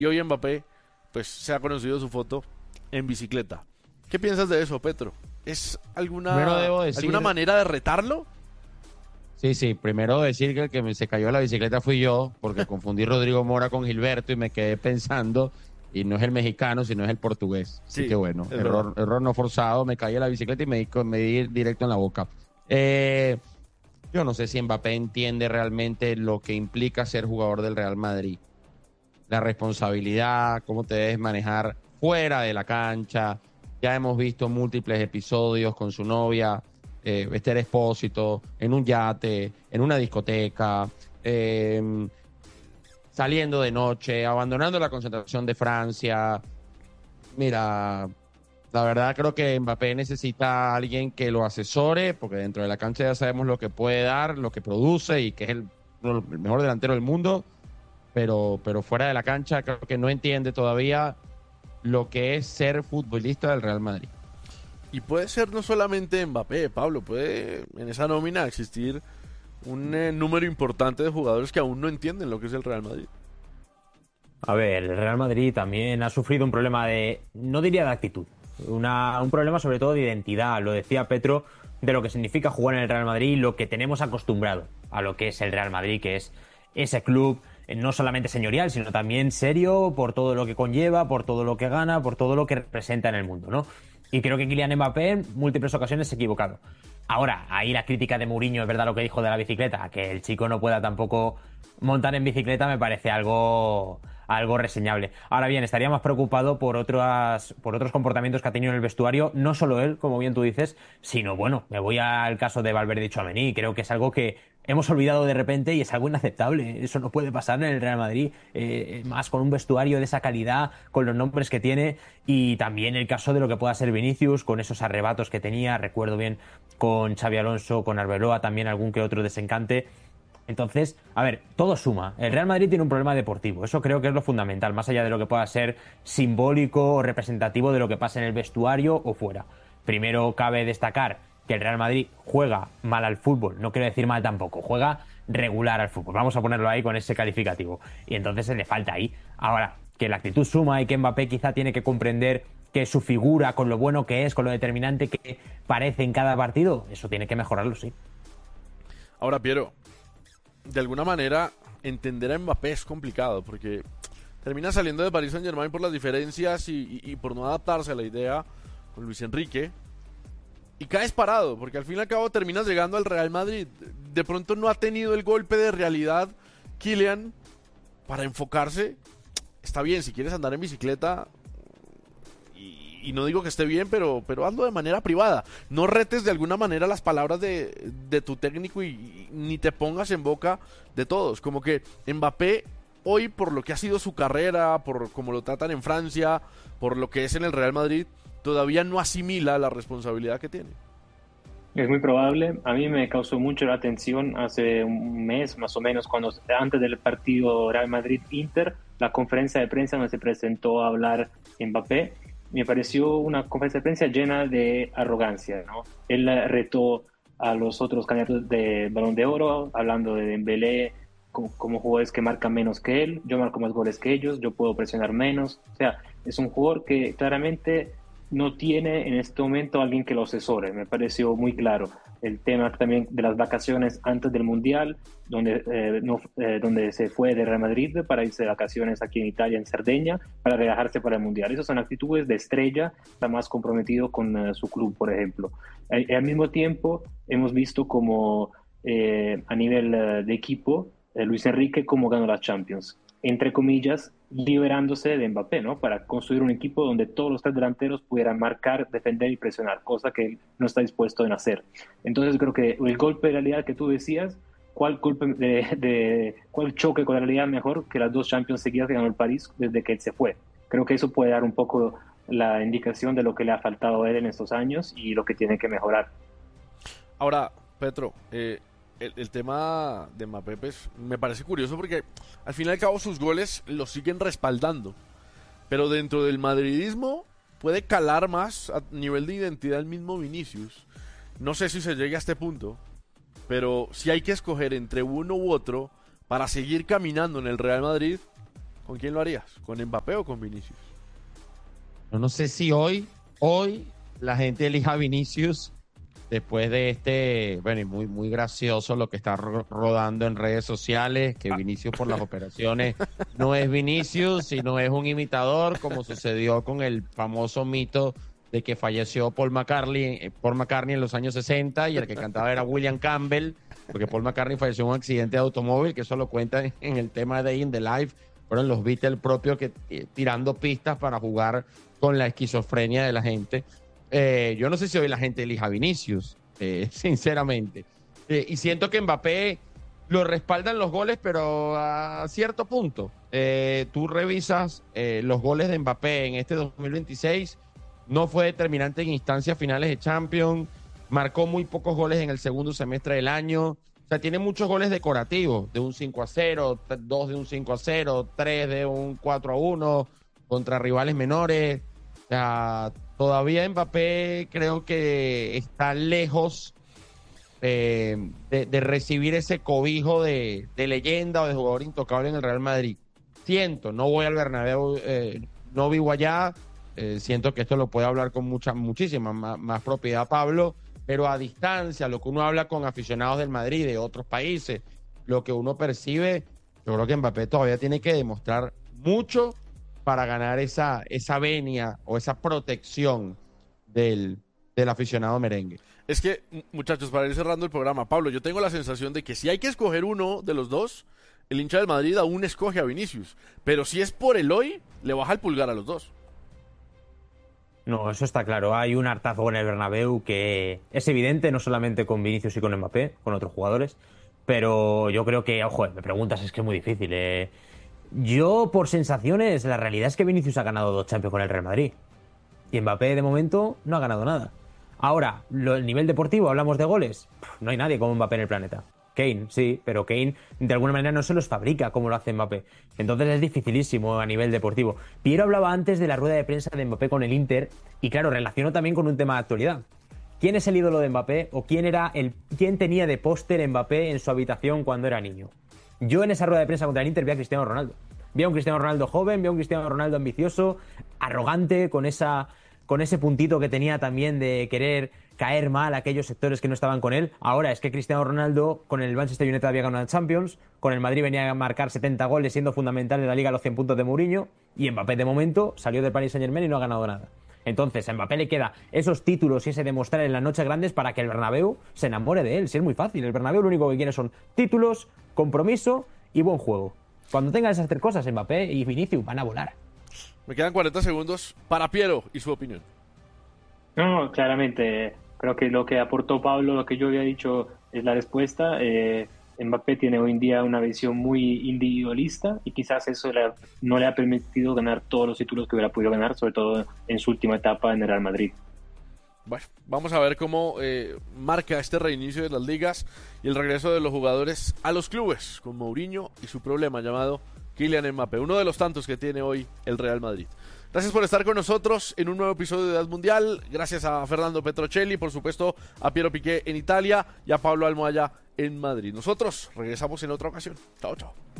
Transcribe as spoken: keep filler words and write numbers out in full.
y hoy Mbappé, pues se ha conocido su foto en bicicleta. ¿Qué piensas de eso, Petro? ¿Es Primero alguna, debo decir, alguna manera de retarlo? sí, sí, primero decir que el que me- se cayó de la bicicleta fui yo, porque confundí Rodrigo Mora con Gilberto y me quedé pensando, y no es el mexicano, sino es el portugués. Así Sí, que bueno, es error, verdad. error no forzado, me caí de la bicicleta y me di, con- me di directo en la boca. Eh, yo no sé si Mbappé entiende realmente lo que implica ser jugador del Real Madrid. La responsabilidad, cómo te debes manejar fuera de la cancha. Ya hemos visto múltiples episodios con su novia, eh, Esther Expósito, en un yate, en una discoteca, eh, saliendo de noche, abandonando la concentración de Francia. Mira, la verdad creo que Mbappé necesita a alguien que lo asesore, porque dentro de la cancha ya sabemos lo que puede dar, lo que produce y que es el, uno de los- el mejor delantero del mundo, pero, pero fuera de la cancha creo que no entiende todavía lo que es ser futbolista del Real Madrid. Y puede ser no solamente Mbappé, Pablo, puede en esa nómina existir un eh, número importante de jugadores que aún no entienden lo que es el Real Madrid. A ver, el Real Madrid también ha sufrido un problema de, no diría de actitud, una, un problema sobre todo de identidad, lo decía Petro, de lo que significa jugar en el Real Madrid, lo que tenemos acostumbrado a lo que es el Real Madrid, que es ese club eh, no solamente señorial, sino también serio por todo lo que conlleva, por todo lo que gana, por todo lo que representa en el mundo, ¿no? Y creo que Kylian Mbappé en múltiples ocasiones se ha equivocado. Ahora, ahí la crítica de Mourinho es verdad lo que dijo de la bicicleta, que el chico no pueda tampoco montar en bicicleta me parece algo, algo reseñable. Ahora bien, estaría más preocupado por otras, por otros comportamientos que ha tenido en el vestuario, no solo él, como bien tú dices, sino bueno, me voy al caso de Valverde y Tchouaméni, creo que es algo que hemos olvidado de repente y es algo inaceptable. Eso no puede pasar en el Real Madrid, eh, más con un vestuario de esa calidad, con los nombres que tiene, y también el caso de lo que pueda ser Vinicius, con esos arrebatos que tenía, recuerdo bien con Xavi Alonso, con Arbeloa, también algún que otro desencante. Entonces, a ver, todo suma. El Real Madrid tiene un problema deportivo, eso creo que es lo fundamental, más allá de lo que pueda ser simbólico o representativo de lo que pasa en el vestuario o fuera. Primero cabe destacar que el Real Madrid juega mal al fútbol, no quiero decir mal tampoco, juega regular al fútbol, vamos a ponerlo ahí con ese calificativo, y entonces se le falta ahí. Ahora, que la actitud suma y que Mbappé quizá tiene que comprender que su figura, con lo bueno que es, con lo determinante que parece en cada partido, eso tiene que mejorarlo, sí. Ahora, Piero, de alguna manera entender a Mbappé es complicado porque termina saliendo de Paris Saint-Germain por las diferencias y, y, y por no adaptarse a la idea con Luis Enrique, y caes parado porque al fin y al cabo terminas llegando al Real Madrid. De pronto no ha tenido el golpe de realidad Kylian para enfocarse. Está bien, si quieres andar en bicicleta, y, y no digo que esté bien, pero, pero hazlo de manera privada. No retes de alguna manera las palabras de, de tu técnico y, y ni te pongas en boca de todos. Como que Mbappé hoy, por lo que ha sido su carrera, por cómo lo tratan en Francia, por lo que es en el Real Madrid, todavía no asimila la responsabilidad que tiene. Es muy probable. A mí me causó mucho la atención hace un mes más o menos, cuando antes del partido Real Madrid-Inter, la conferencia de prensa donde se presentó a hablar Mbappé, me pareció una conferencia de prensa llena de arrogancia, ¿no? Él retó a los otros candidatos de Balón de Oro, hablando de Dembélé como, como jugadores que marcan menos que él, yo marco más goles que ellos, yo puedo presionar menos. O sea, es un jugador que claramente no tiene en este momento alguien que lo asesore. Me pareció muy claro el tema también de las vacaciones antes del Mundial, donde, eh, no, eh, donde se fue de Real Madrid para irse de vacaciones aquí en Italia, en Cerdeña, para relajarse para el Mundial. Esas son actitudes de estrella, está más comprometido con uh, su club, por ejemplo. Eh, al mismo tiempo, hemos visto como eh, a nivel uh, de equipo, eh, Luis Enrique cómo ganó la Champions, entre comillas, liberándose de Mbappé, ¿no? Para construir un equipo donde todos los tres delanteros pudieran marcar, defender y presionar, cosa que él no está dispuesto en hacer. Entonces creo que el golpe de realidad que tú decías, ¿cuál golpe de, de cuál choque con la realidad mejor que las dos Champions seguidas que ganó el París desde que él se fue? Creo que eso puede dar un poco la indicación de lo que le ha faltado a él en estos años y lo que tiene que mejorar. Ahora, Petro, eh, El, el tema de Mbappé, pues, me parece curioso porque al fin y al cabo sus goles los siguen respaldando, pero dentro del madridismo puede calar más a nivel de identidad el mismo Vinicius. No sé si se llegue a este punto, pero si hay que escoger entre uno u otro para seguir caminando en el Real Madrid, ¿con quién lo harías? ¿Con Mbappé o con Vinicius? Yo no sé si hoy, hoy la gente elija a Vinicius después de este, bueno, y muy, muy gracioso lo que está ro- rodando en redes sociales, que Vinicius por las operaciones no es Vinicius, sino es un imitador, como sucedió con el famoso mito de que falleció Paul McCartney, eh, Paul McCartney en los años sesenta y el que cantaba era William Campbell, porque Paul McCartney falleció en un accidente de automóvil, que eso lo cuentan en el tema de Day in the Life. Fueron los Beatles propios que eh, tirando pistas para jugar con la esquizofrenia de la gente. Eh, yo no sé si hoy la gente elija a Vinicius, eh, sinceramente. Eh, y siento que Mbappé lo respaldan los goles, pero a cierto punto. Eh, tú revisas eh, los goles de Mbappé en este dos mil veintiséis, no fue determinante en instancias finales de Champions, marcó muy pocos goles en el segundo semestre del año. O sea, tiene muchos goles decorativos, de un cinco a cero, dos de un cinco a cero, tres de un cuatro a uno, contra rivales menores. O sea, todavía Mbappé creo que está lejos eh, de, de recibir ese cobijo de, de leyenda o de jugador intocable en el Real Madrid. Siento, no voy al Bernabéu, eh, no vivo allá, eh, siento que esto lo puede hablar con mucha, muchísima más, más propiedad Pablo, pero a distancia, lo que uno habla con aficionados del Madrid, de otros países, lo que uno percibe, yo creo que Mbappé todavía tiene que demostrar mucho para ganar esa, esa venia o esa protección del, del aficionado merengue. Es que, muchachos, para ir cerrando el programa, Pablo, yo tengo la sensación de que si hay que escoger uno de los dos, el hincha del Madrid aún escoge a Vinicius. Pero si es por el hoy, le baja el pulgar a los dos. No, eso está claro. Hay un hartazo en el Bernabéu que es evidente, no solamente con Vinicius y con Mbappé, con otros jugadores, pero yo creo que, ojo, me preguntas, es que es muy difícil. Eh. Yo, por sensaciones, la realidad es que Vinicius ha ganado dos Champions con el Real Madrid y Mbappé, de momento, no ha ganado nada. Ahora, lo, el nivel deportivo, hablamos de goles, no hay nadie como Mbappé en el planeta. Kane, sí, pero Kane de alguna manera no se los fabrica como lo hace Mbappé. Entonces es dificilísimo a nivel deportivo. Piero hablaba antes de la rueda de prensa de Mbappé con el Inter y claro, relacionó también con un tema de actualidad. ¿Quién es el ídolo de Mbappé o quién era el quién tenía de póster Mbappé en su habitación cuando era niño? Yo en esa rueda de prensa contra el Inter vi a Cristiano Ronaldo. Vi a un Cristiano Ronaldo joven, vi a un Cristiano Ronaldo ambicioso, arrogante, con esa con ese puntito que tenía también de querer caer mal a aquellos sectores que no estaban con él. Ahora es que Cristiano Ronaldo con el Manchester United había ganado la Champions, con el Madrid venía a marcar setenta goles siendo fundamental en la Liga a los cien puntos de Mourinho, y Mbappé de momento salió del Paris Saint-Germain y no ha ganado nada. Entonces a Mbappé le queda esos títulos y ese demostrar en las noches grandes para que el Bernabéu se enamore de él. Si es muy fácil, el Bernabéu lo único que quiere son títulos, compromiso y buen juego. Cuando tengan esas tres cosas, Mbappé y Vinicius van a volar. Me quedan cuarenta segundos para Piero y su opinión. No, claramente, creo que lo que aportó Pablo, lo que yo había dicho, es la respuesta. Eh, Mbappé tiene hoy en día una visión muy individualista y quizás eso le, no le ha permitido ganar todos los títulos que hubiera podido ganar, sobre todo en su última etapa en el Real Madrid. Bueno, vamos a ver cómo eh, marca este reinicio de las ligas y el regreso de los jugadores a los clubes, con Mourinho y su problema llamado Kylian Mbappé, uno de los tantos que tiene hoy el Real Madrid. Gracias por estar con nosotros en un nuevo episodio de Edad Mundial. Gracias a Fernando Petrocelli, por supuesto, a Piero Piqué en Italia y a Pablo Almohaya en Madrid. Nosotros regresamos en otra ocasión. Chao, chao.